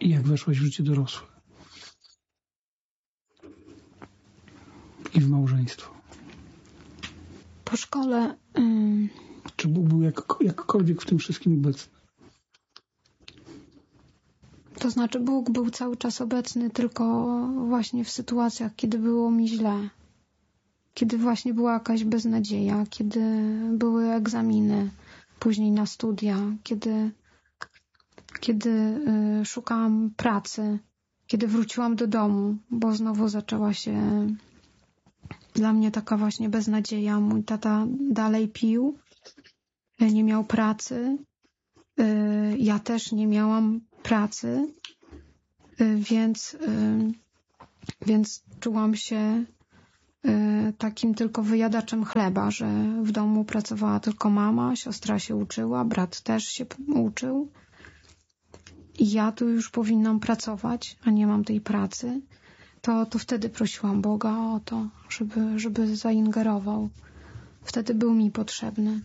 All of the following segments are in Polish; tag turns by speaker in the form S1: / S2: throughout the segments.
S1: I jak weszłaś w życie dorosłe? I w małżeństwo?
S2: Po szkole...
S1: Czy Bóg był jakkolwiek w tym wszystkim obecny?
S2: To znaczy Bóg był cały czas obecny, tylko właśnie w sytuacjach, kiedy było mi źle. Kiedy właśnie była jakaś beznadzieja, kiedy były egzaminy, później na studia, kiedy szukałam pracy, kiedy wróciłam do domu, bo znowu zaczęła się dla mnie taka właśnie beznadzieja. Mój tata dalej pił, nie miał pracy, ja też nie miałam pracy, więc czułam się takim tylko wyjadaczem chleba, że w domu pracowała tylko mama, siostra się uczyła, brat też się uczył i ja tu już powinnam pracować, a nie mam tej pracy. To wtedy prosiłam Boga o to, żeby zaingerował. Wtedy był mi potrzebny.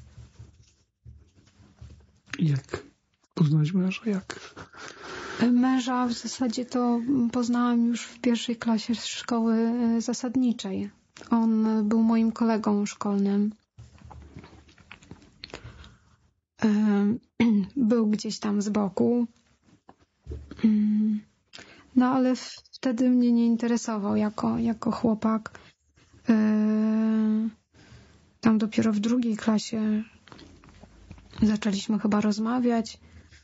S1: Jak poznałeś męża? Jak?
S2: Męża w zasadzie to poznałam już w pierwszej klasie szkoły zasadniczej. On był moim kolegą szkolnym. Był gdzieś tam z boku. No ale wtedy mnie nie interesował jako chłopak. Tam dopiero w drugiej klasie zaczęliśmy chyba rozmawiać.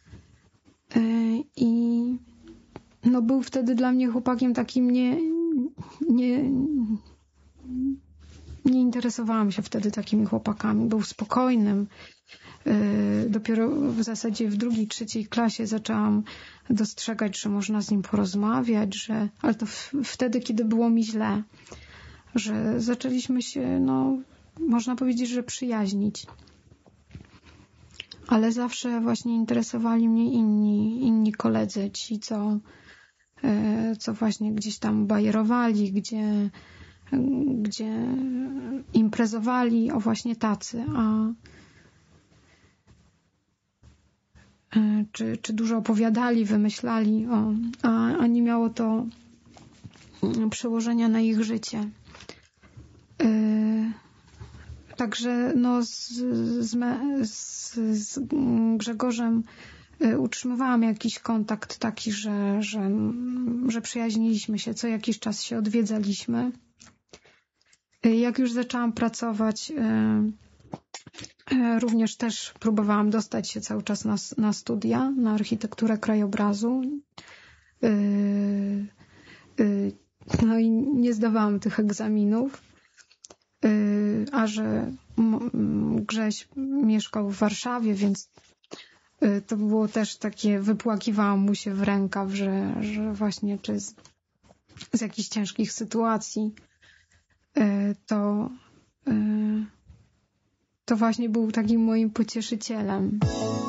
S2: I no był wtedy dla mnie chłopakiem takim nie interesowałam się wtedy takimi chłopakami. Był spokojnym. Dopiero w zasadzie w drugiej, trzeciej klasie zaczęłam dostrzegać, że można z nim porozmawiać, ale to wtedy, kiedy było mi źle, że zaczęliśmy się, no, można powiedzieć, że przyjaźnić. Ale zawsze właśnie interesowali mnie inni koledzy, ci, co właśnie gdzieś tam bajerowali, gdzie imprezowali, o właśnie tacy, czy dużo opowiadali, wymyślali, a nie miało to przełożenia na ich życie. Także no z Grzegorzem utrzymywałam jakiś kontakt taki, że przyjaźniliśmy się, co jakiś czas się odwiedzaliśmy. Jak już zaczęłam pracować, również też próbowałam dostać się cały czas na studia, na architekturę krajobrazu. No i nie zdawałam tych egzaminów, a że Grześ mieszkał w Warszawie, więc to było też takie, wypłakiwałam mu się w rękaw, że właśnie czy z jakichś ciężkich sytuacji to właśnie był takim moim pocieszycielem.